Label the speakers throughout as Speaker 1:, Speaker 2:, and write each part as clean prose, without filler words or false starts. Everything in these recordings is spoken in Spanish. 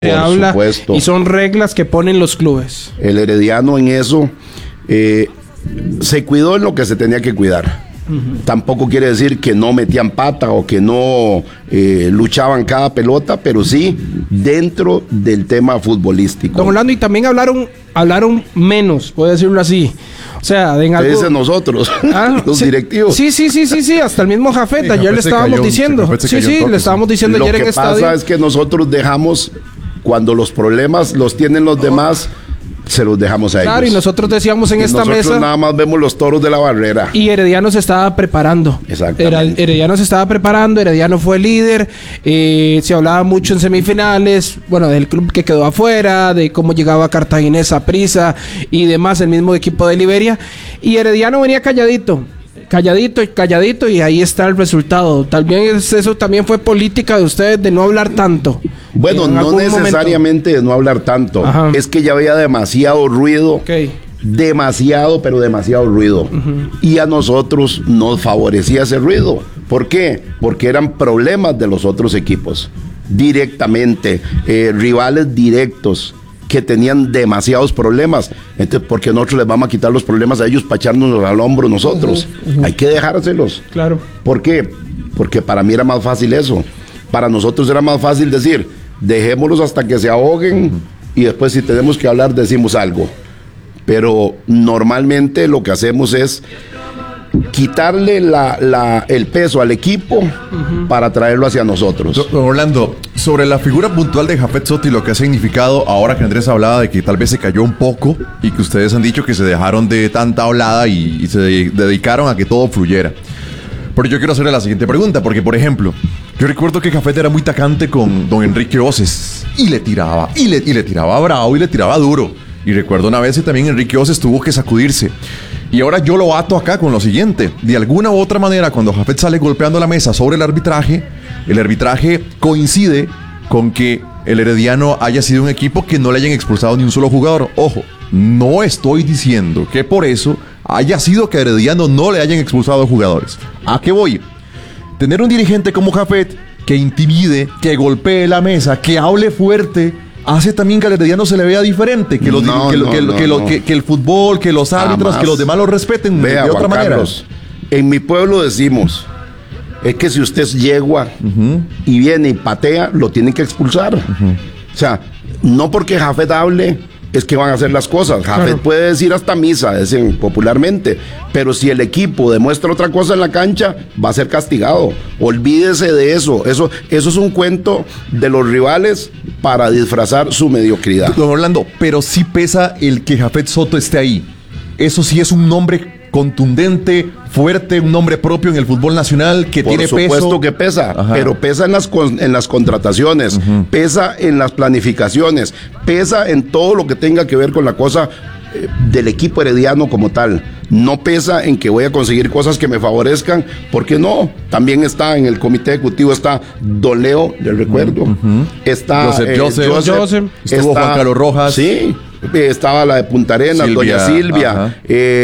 Speaker 1: se habla, supuesto. Y son reglas que ponen los clubes.
Speaker 2: El Herediano en eso se cuidó en lo que se tenía que cuidar. Tampoco quiere decir que no metían pata o que no luchaban cada pelota, pero sí dentro del tema futbolístico.
Speaker 1: Don Orlando, y también hablaron menos, puedo decirlo así. O sea, en algo...
Speaker 2: Dicen nosotros, los directivos.
Speaker 1: Sí, hasta el mismo Jafet, ayer le estábamos diciendo. Le estábamos diciendo ayer en estadio.
Speaker 2: Lo que pasa es que nosotros dejamos, cuando los problemas los tienen los demás, se los dejamos a ellos.
Speaker 1: Claro, y nosotros decíamos en esta mesa...
Speaker 2: Nosotros nada más vemos los toros de la barrera.
Speaker 1: Y Herediano se estaba preparando.
Speaker 2: Exactamente.
Speaker 1: Herediano se estaba preparando, Herediano fue líder, se hablaba mucho en semifinales, bueno, del club que quedó afuera, de cómo llegaba Cartaginés, Saprissa y demás, el mismo equipo de Liberia. Y Herediano venía calladito, y ahí está el resultado. Tal vez eso también fue política de ustedes de no hablar tanto.
Speaker 2: Bueno, no necesariamente de no hablar tanto. Ajá. Es que ya había demasiado ruido.
Speaker 1: Okay.
Speaker 2: Demasiado ruido. Y a nosotros nos favorecía ese ruido. ¿Por qué? Porque eran problemas de los otros equipos. Directamente. Rivales directos que tenían demasiados problemas. Entonces, ¿por qué nosotros les vamos a quitar los problemas a ellos para echárnoslos al hombro nosotros? Hay que dejárselos.
Speaker 1: Claro.
Speaker 2: ¿Por qué? Porque para mí era más fácil eso. Para nosotros era más fácil decir, dejémoslos hasta que se ahoguen y después si tenemos que hablar decimos algo. Pero normalmente lo que hacemos es quitarle el peso al equipo para traerlo hacia nosotros.
Speaker 3: Don Orlando, sobre la figura puntual de Jafet Soto y lo que ha significado, ahora que Andrés hablaba de que tal vez se cayó un poco y que ustedes han dicho que se dejaron de tanta hablada y se dedicaron a que todo fluyera. Pero yo quiero hacerle la siguiente pregunta, porque por ejemplo, yo recuerdo que Jafet era muy tacante con don Enrique Oces y le tiraba bravo y le tiraba duro. Y recuerdo una vez que también Enrique Oces tuvo que sacudirse. Y ahora yo lo ato acá con lo siguiente. De alguna u otra manera, cuando Jafet sale golpeando la mesa sobre el arbitraje coincide con que el Herediano haya sido un equipo que no le hayan expulsado ni un solo jugador. Ojo, no estoy diciendo que por eso haya sido que a Herediano no le hayan expulsado jugadores. ¿A qué voy? Tener un dirigente como Jafet que intimide, que golpee la mesa, que hable fuerte, hace también que al Herediano se le vea diferente, que el fútbol, que los árbitros, que los demás lo respeten.
Speaker 2: Vea, de otra manera. Carlos, en mi pueblo decimos, es que si usted es yegua y viene y patea, lo tienen que expulsar. O sea, no porque Jafet hable es que van a hacer las cosas. Jafet puede decir hasta misa, dicen popularmente, pero si el equipo demuestra otra cosa en la cancha, va a ser castigado. Olvídese de eso. Eso es un cuento de los rivales para disfrazar su mediocridad.
Speaker 3: Don Orlando, pero sí pesa el que Jafet Soto esté ahí. Eso sí es un nombre contundente, fuerte, un nombre propio en el fútbol nacional que tiene peso. Por supuesto
Speaker 2: que pesa, pero pesa en las contrataciones, pesa en las planificaciones, pesa en todo lo que tenga que ver con la cosa del equipo herediano como tal. No pesa en que voy a conseguir cosas que me favorezcan, porque no. También está en el comité ejecutivo, está Don Leo, del recuerdo, está
Speaker 3: Joseph, estuvo Juan Carlos Rojas.
Speaker 2: Sí, estaba la de Punta Arenas, doña Silvia,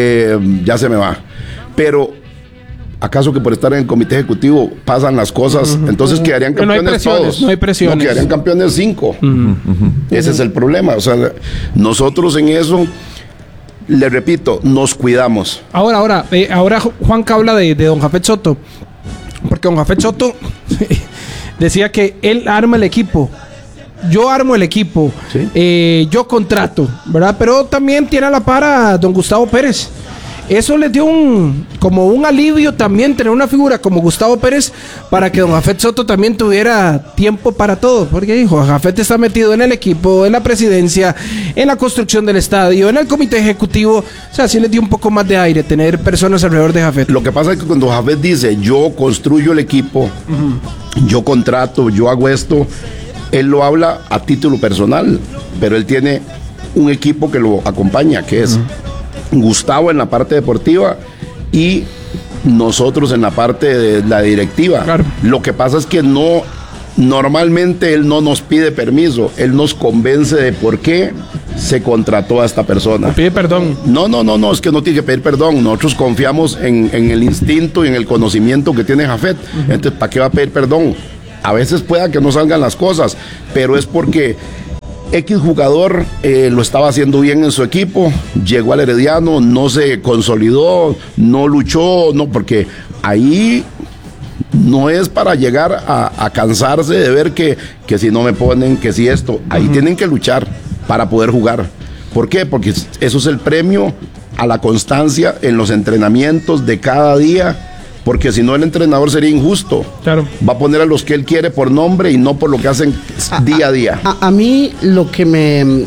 Speaker 2: ya se me va. Pero ¿acaso que por estar en el comité ejecutivo pasan las cosas? Entonces quedarían campeones todos.
Speaker 1: No hay presiones.
Speaker 2: No, quedarían campeones 5. Ese es el problema. O sea, nosotros en eso, le repito, nos cuidamos.
Speaker 1: Ahora Juanca habla de don Jafet Soto. Porque don Jafet Soto decía que él arma el equipo. Yo armo el equipo, ¿sí? Yo contrato, ¿verdad? Pero también tiene a la par a don Gustavo Pérez. Eso les dio como un alivio también tener una figura como Gustavo Pérez para que don Jafet Soto también tuviera tiempo para todo. Porque dijo, Jafet está metido en el equipo, en la presidencia, en la construcción del estadio, en el comité ejecutivo. O sea, sí les dio un poco más de aire tener personas alrededor de Jafet.
Speaker 2: Lo que pasa es que cuando Jafet dice, yo construyo el equipo, yo contrato, yo hago esto, él lo habla a título personal, pero él tiene un equipo que lo acompaña, que es Gustavo en la parte deportiva y nosotros en la parte de la directiva. Claro. Lo que pasa es que normalmente él no nos pide permiso, él nos convence de por qué se contrató a esta persona.
Speaker 1: Pide perdón.
Speaker 2: No, es que no tiene que pedir perdón. Nosotros confiamos en el instinto y en el conocimiento que tiene Jafet. Entonces, ¿para qué va a pedir perdón? A veces pueda que no salgan las cosas, pero es porque X jugador lo estaba haciendo bien en su equipo, llegó al Herediano, no se consolidó, no luchó, no, porque ahí no es para llegar a cansarse de ver que si no me ponen, que si esto, ahí tienen que luchar para poder jugar. ¿Por qué? Porque eso es el premio a la constancia en los entrenamientos de cada día, porque si no el entrenador sería injusto.
Speaker 1: Claro.
Speaker 2: Va a poner a los que él quiere por nombre y no por lo que hacen día a día.
Speaker 4: A mí lo que me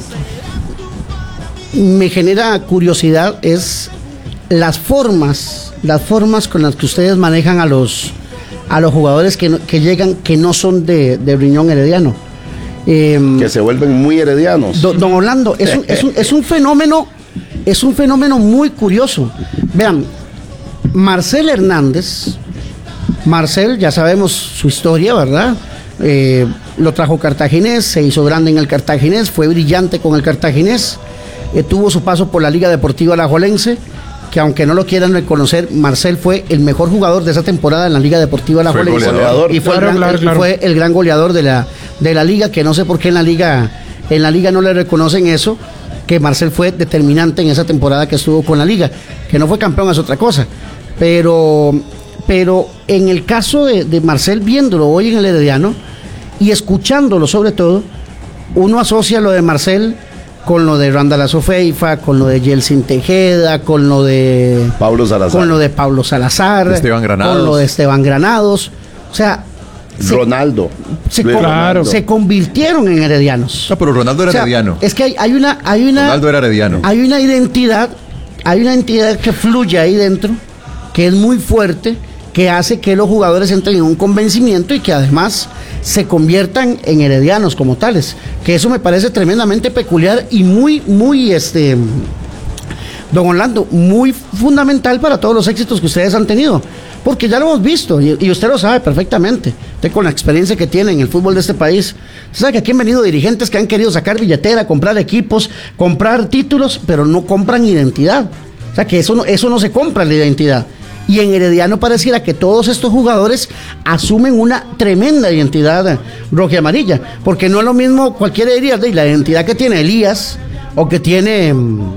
Speaker 4: genera curiosidad es las formas con las que ustedes manejan a los jugadores que llegan, que no son de riñón herediano.
Speaker 2: Que se vuelven muy heredianos.
Speaker 4: Don Orlando, es un fenómeno muy curioso. Vean, Marcel Hernández, ya sabemos su historia, ¿verdad? Lo trajo Cartaginés, se hizo grande en el Cartaginés, fue brillante con el Cartaginés, tuvo su paso por la Liga Deportiva Alajuelense, que aunque no lo quieran reconocer, Marcel fue el mejor jugador de esa temporada en la Liga Deportiva Alajuelense. Y fue el gran goleador de la liga, que no sé por qué en la liga no le reconocen eso, que Marcel fue determinante en esa temporada que estuvo con la liga. Que no fue campeón es otra cosa. Pero en el caso de Marcel, viéndolo hoy en el Herediano y escuchándolo sobre todo, uno asocia lo de Marcel con lo de Randalazo Feifa, con lo de Yeltsin Tejeda, con lo de
Speaker 2: Pablo
Speaker 4: Salazar,
Speaker 3: Esteban Granados.
Speaker 4: con lo de Esteban Granados. O sea,
Speaker 2: Ronaldo.
Speaker 4: Se convirtieron en heredianos.
Speaker 3: No, pero Ronaldo era herediano.
Speaker 4: Es que hay una
Speaker 3: Ronaldo era herediano.
Speaker 4: Hay una identidad que fluye ahí dentro, que es muy fuerte, que hace que los jugadores entren en un convencimiento y que además se conviertan en heredianos como tales. Que eso me parece tremendamente peculiar y muy, don Orlando, muy fundamental para todos los éxitos que ustedes han tenido. Porque ya lo hemos visto y usted lo sabe perfectamente. Usted, con la experiencia que tiene en el fútbol de este país, usted sabe que aquí han venido dirigentes que han querido sacar billetera, comprar equipos, comprar títulos, pero no compran identidad. O sea que eso no se compra, la identidad. Y en Herediano pareciera que todos estos jugadores asumen una tremenda identidad roja y amarilla. Porque no es lo mismo, cualquiera diría, de la identidad que tiene Elías, o que tiene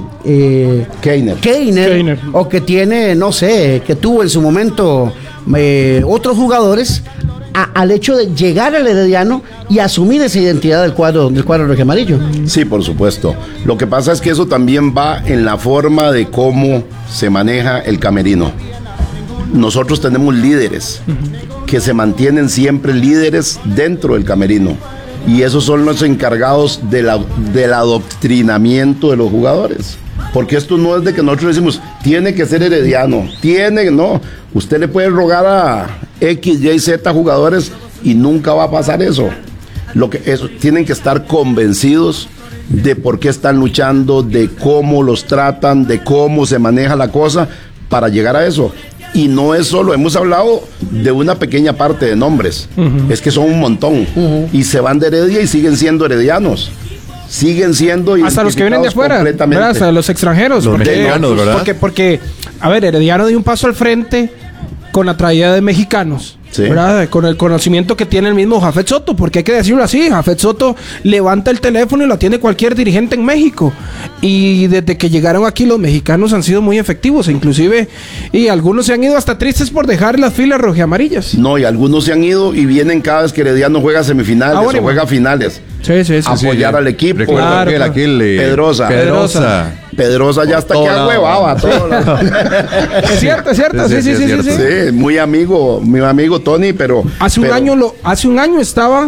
Speaker 4: Keiner, o que tiene, no sé, que tuvo en su momento otros jugadores, al hecho de llegar al Herediano y asumir esa identidad del cuadro rojo y amarillo.
Speaker 2: Sí, por supuesto. Lo que pasa es que eso también va en la forma de cómo se maneja el camerino. Nosotros tenemos líderes que se mantienen siempre líderes dentro del camerino. Y esos son los encargados del adoctrinamiento de los jugadores. Porque esto no es de que nosotros decimos, tiene que ser herediano, no. Usted le puede rogar a X, Y, Z jugadores y nunca va a pasar eso. Tienen que estar convencidos de por qué están luchando, de cómo los tratan, de cómo se maneja la cosa para llegar a eso. Y no es solo, hemos hablado de una pequeña parte de nombres, es que son un montón, y se van de Heredia y siguen siendo heredianos,
Speaker 1: hasta los que vienen de afuera, ¿verdad? Hasta los extranjeros,
Speaker 3: los mexicanos, ¿verdad?
Speaker 1: Porque, a ver, Herediano dio un paso al frente con la traída de mexicanos. Sí. ¿Verdad? Con el conocimiento que tiene el mismo Jafet Soto, porque hay que decirlo así, Jafet Soto levanta el teléfono y lo atiende cualquier dirigente en México, y desde que llegaron aquí los mexicanos han sido muy efectivos, inclusive, y algunos se han ido hasta tristes por dejar las filas rojiamarillas.
Speaker 2: No, y algunos se han ido y vienen cada vez que Herediano juega semifinales o juega finales.
Speaker 1: Sí.
Speaker 2: Apoyar al equipo.
Speaker 3: Claro, Pedrosa.
Speaker 2: Pedrosa ya hasta que agüevaba todo.
Speaker 1: Es cierto.
Speaker 2: Sí, muy amigo, mi amigo Tony, pero
Speaker 1: hace un año estaba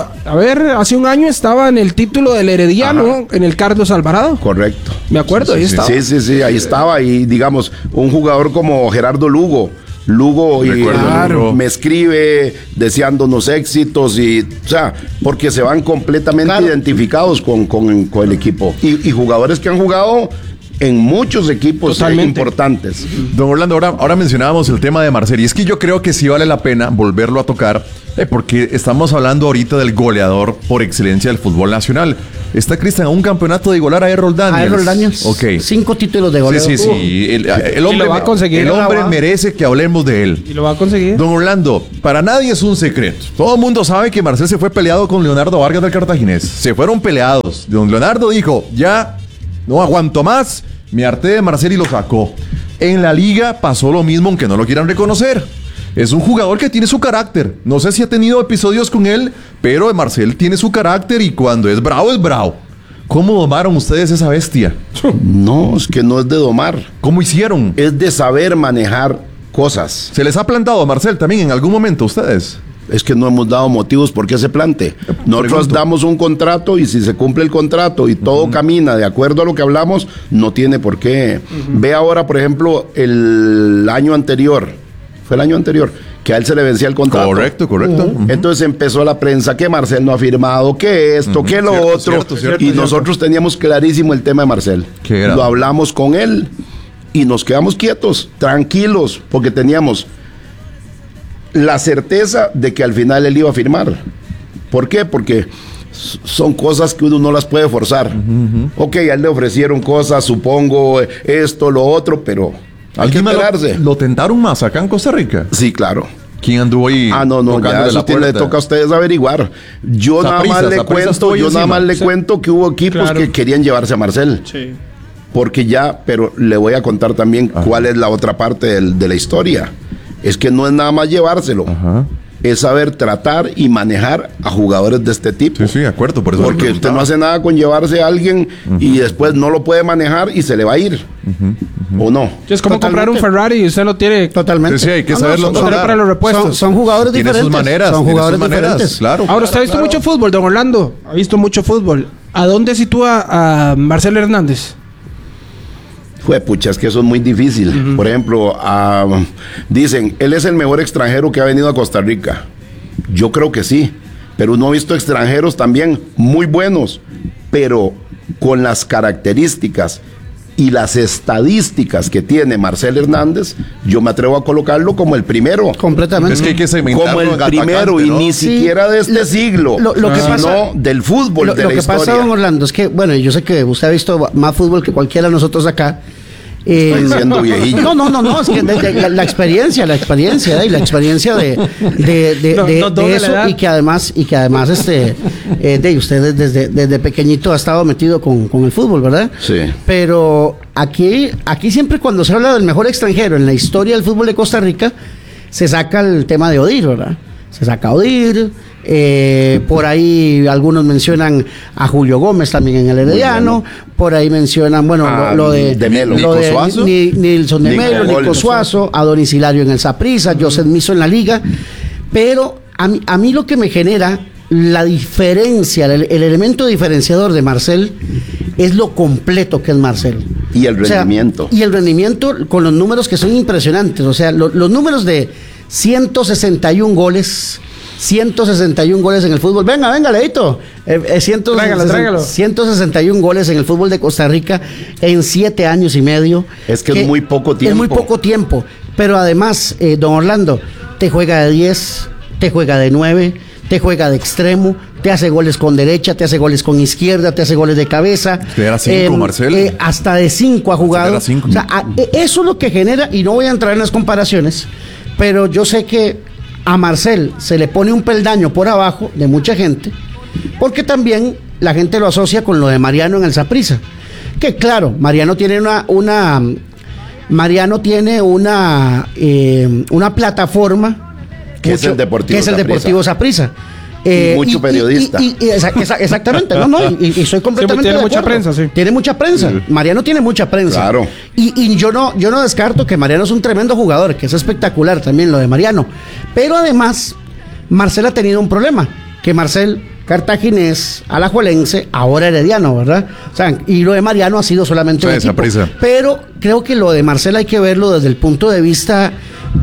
Speaker 1: en el título del Herediano, en el Carlos Alvarado.
Speaker 2: Correcto.
Speaker 1: Me acuerdo, ahí estaba.
Speaker 2: Sí, ahí estaba. Y digamos, un jugador como Gerardo Lugo me escribe deseándonos éxitos, y o sea, porque se van completamente identificados con el equipo, y jugadores que han jugado en muchos equipos importantes.
Speaker 3: Don Orlando, ahora mencionábamos el tema de Marcel, y es que yo creo que sí vale la pena volverlo a tocar, porque estamos hablando ahorita del goleador por excelencia del fútbol nacional. Está Cristian a un campeonato de igualar a Errol Daniels.
Speaker 4: A Errol Daniels.
Speaker 3: Ok.
Speaker 4: 5 títulos de goleador.
Speaker 3: Sí. El hombre,
Speaker 1: lo va a conseguir.
Speaker 3: El hombre merece que hablemos de él.
Speaker 1: Y lo va a conseguir.
Speaker 3: Don Orlando, para nadie es un secreto. Todo el mundo sabe que Marcel se fue peleado con Leonardo Vargas del Cartaginés. Se fueron peleados. Don Leonardo dijo, ya no aguanto más, me harté de Marcel y lo sacó. En la liga pasó lo mismo, aunque no lo quieran reconocer. Es un jugador que tiene su carácter. No sé si ha tenido episodios con él, pero Marcel tiene su carácter y cuando es bravo, es bravo. ¿Cómo domaron ustedes esa bestia?
Speaker 2: No, es que no es de domar.
Speaker 3: ¿Cómo hicieron?
Speaker 2: Es de saber manejar cosas.
Speaker 3: ¿Se les ha plantado a Marcel también en algún momento a ustedes?
Speaker 2: Es que no hemos dado motivos por qué se plante. Nosotros damos un contrato y si se cumple el contrato y todo camina de acuerdo a lo que hablamos, no tiene por qué. Ve ahora, por ejemplo, el año anterior. Fue el año anterior que a él se le vencía el contrato.
Speaker 3: Correcto.
Speaker 2: Entonces empezó la prensa que Marcel no ha firmado, que esto, que lo otro. Y nosotros teníamos clarísimo el tema de Marcel.
Speaker 3: ¿Qué era?
Speaker 2: Lo hablamos con él y nos quedamos quietos, tranquilos, porque teníamos la certeza de que al final él iba a firmar. ¿Por qué? Porque son cosas que uno no las puede forzar. Ok, a él le ofrecieron cosas, supongo, esto, lo otro, pero hay que esperarse.
Speaker 3: ¿Lo tentaron más acá en Costa Rica?
Speaker 2: Sí, claro.
Speaker 3: ¿Quién anduvo ahí?
Speaker 2: No, ya eso le toca a ustedes averiguar. Yo nada más le cuento que hubo equipos que querían llevarse a Marcel.
Speaker 1: Sí.
Speaker 2: Porque pero le voy a contar también cuál es la otra parte de la historia. Es que no es nada más llevárselo. Es saber tratar y manejar a jugadores de este tipo.
Speaker 3: Sí, de acuerdo. Por eso
Speaker 2: porque usted no hace nada con llevarse a alguien y después no lo puede manejar y se le va a ir. ¿O no?
Speaker 1: Es como comprar un Ferrari y usted lo tiene.
Speaker 4: Totalmente.
Speaker 3: Sí, hay que saberlo
Speaker 1: para los repuestos.
Speaker 4: Son jugadores
Speaker 3: tiene
Speaker 4: diferentes.
Speaker 3: Sus maneras,
Speaker 4: son jugadores
Speaker 3: maneras,
Speaker 4: diferentes.
Speaker 3: Claro.
Speaker 1: Ahora, usted ha visto mucho fútbol, don Orlando. Ha visto mucho fútbol. ¿A dónde sitúa a Marcel Hernández?
Speaker 2: Pucha, es que eso es muy difícil. Por ejemplo, dicen, él es el mejor extranjero que ha venido a Costa Rica. Yo creo que sí, pero uno ha visto extranjeros también muy buenos, pero con las características y las estadísticas que tiene Marcel Hernández, yo me atrevo a colocarlo como el primero.
Speaker 4: Completamente.
Speaker 3: Es que hay que segmentarlo
Speaker 2: como el primero,
Speaker 3: atacante,
Speaker 2: y
Speaker 3: ¿no?
Speaker 2: ni siquiera de este siglo, sino del fútbol, de la
Speaker 4: historia. Lo que pasa, don Orlando, es que, bueno, yo sé que usted ha visto más fútbol que cualquiera de nosotros acá.
Speaker 2: Estoy siendo viejillo.
Speaker 4: No, es que la experiencia de eso, y que además usted desde pequeñito ha estado metido con el fútbol, ¿verdad?
Speaker 2: Sí.
Speaker 4: Pero aquí siempre cuando se habla del mejor extranjero en la historia del fútbol de Costa Rica, se saca el tema de Odir, ¿verdad? Se saca a Odir. Por ahí algunos mencionan a Julio Gómez también en el Herediano. Por ahí mencionan, lo de
Speaker 2: Melo,
Speaker 4: lo de
Speaker 3: Suazo,
Speaker 4: Nilson de Melo, Nico Suazo, a Don Isilario en el Saprissa, Joseph Miso en la Liga. Pero a mí lo que me genera la diferencia, el elemento diferenciador de Marcel es lo completo que es Marcel.
Speaker 2: Y el rendimiento.
Speaker 4: Y el rendimiento con los números que son impresionantes. O sea, los números de 161 goles. 161 goles en el fútbol. Venga, Leito.
Speaker 1: Tráigalo.
Speaker 4: 161 goles en el fútbol de Costa Rica en 7 años y medio.
Speaker 2: Es que es muy poco tiempo.
Speaker 4: Es muy poco tiempo. Pero además, don Orlando, te juega de 10, te juega de 9, te juega de extremo, te hace goles con derecha, te hace goles con izquierda, te hace goles de cabeza.
Speaker 3: Te era 5, Marcel.
Speaker 4: Hasta de 5 ha jugado.
Speaker 3: O sea,
Speaker 4: eso es lo que genera, y no voy a entrar en las comparaciones, pero yo sé que a Marcel se le pone un peldaño por abajo de mucha gente, porque también la gente lo asocia con lo de Mariano en el Saprissa. Que claro, Mariano tiene una plataforma
Speaker 2: que es el
Speaker 4: Deportivo Saprissa.
Speaker 2: Mucho periodista.
Speaker 4: Exactamente, y soy completamente
Speaker 1: tiene
Speaker 4: de
Speaker 2: mucha
Speaker 4: acuerdo.
Speaker 1: prensa, sí.
Speaker 4: Tiene mucha prensa. Mariano tiene mucha prensa.
Speaker 2: Claro.
Speaker 4: Y yo no descarto que Mariano es un tremendo jugador, que es espectacular también lo de Mariano. Pero además, Marcel ha tenido un problema, que Marcel, cartaginés, alajuelense, ahora herediano, ¿verdad? O sea, y lo de Mariano ha sido solamente un equipo. Pero creo que lo de Marcel hay que verlo desde el punto de vista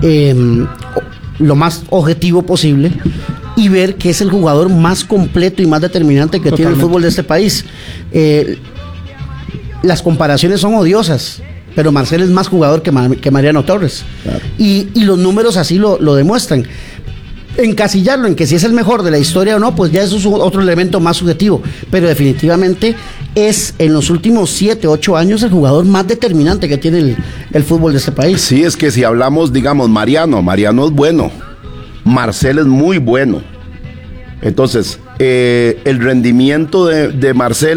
Speaker 4: lo más objetivo posible, y ver que es el jugador más completo y más determinante que tiene el fútbol de este país. las comparaciones son odiosas, pero Marcel es más jugador que Mariano Torres. Claro. Y los números así lo demuestran. Encasillarlo en que si es el mejor de la historia o no, pues ya eso es otro elemento más subjetivo, pero definitivamente es en los últimos 7, 8 años el jugador más determinante que tiene el fútbol de este país.
Speaker 2: Sí, es que si hablamos, digamos, Mariano es bueno, Marcel es muy bueno. Entonces, el rendimiento de Marcel